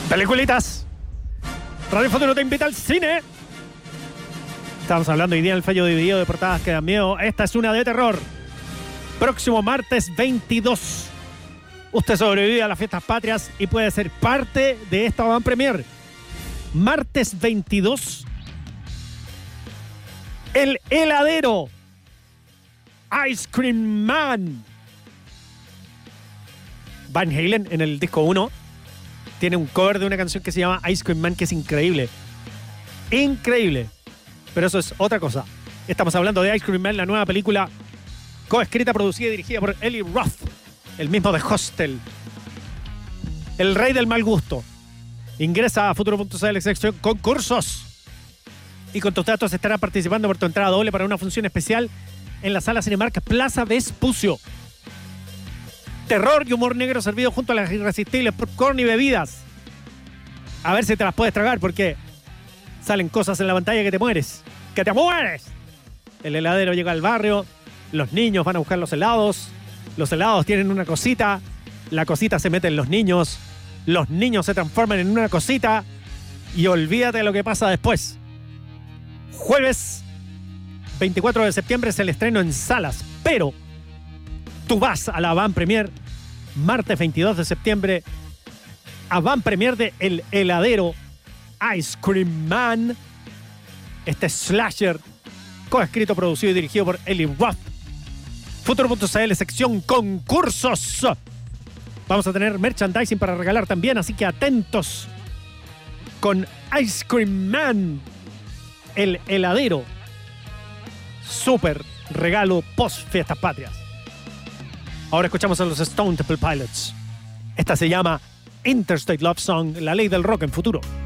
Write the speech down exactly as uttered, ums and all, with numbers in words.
Peliculitas. Radio Futuro te invita al cine. Estamos hablando hoy día del fallo dividido de portadas que dan miedo. Esta es una de terror. Próximo martes veintidós. Usted sobrevive a las fiestas patrias y puede ser parte de esta van premier. Martes veintidós. El heladero. Ice Cream Man. Van Halen en el disco uno tiene un cover de una canción que se llama Ice Cream Man, que es increíble. Increíble. Pero eso es otra cosa. Estamos hablando de Ice Cream Man, la nueva película coescrita, producida y dirigida por Eli Roth, el mismo de Hostel. El rey del mal gusto. Ingresa a futuro punto c l sección concursos. Y con tus datos estarás participando por tu entrada doble para una función especial en la sala Cinemark Plaza Vespucio. Terror y humor negro servido junto a las irresistibles popcorn y bebidas. A ver si te las puedes tragar, porque salen cosas en la pantalla que te mueres. ¡Que te mueres! El heladero llega al barrio, los niños van a buscar los helados, los helados tienen una cosita, la cosita se mete en los niños, los niños se transforman en una cosita y olvídate de lo que pasa después. Jueves veinticuatro de septiembre es el estreno en salas, pero tú vas a la van premier martes veintidós de septiembre a van premier de El Heladero Ice Cream Man, este slasher coescrito, producido y dirigido por Eli Roth. futuro punto c l sección concursos. Vamos a tener merchandising para regalar también, así que atentos con Ice Cream Man, El Heladero. Súper regalo post fiestas patrias. Ahora escuchamos a los Stone Temple Pilots. Esta se llama Interstate Love Song, la ley del rock en Futuro.